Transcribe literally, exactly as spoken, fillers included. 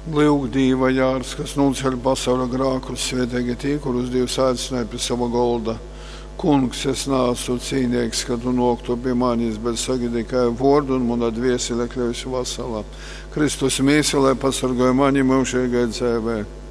Lūk, Dieva jārs, kas nuceļ pasaules grākus, svētīgi tie, kurus Dievs aicināja pie sava golda. Kungs, es nācu cīnieks, kad tu noktu pie manis, bet sagidi kā vārdu un mana dviesele kļuvusi vasala. Kristus mīsele pasargāja mani mūžīgai dzīvē.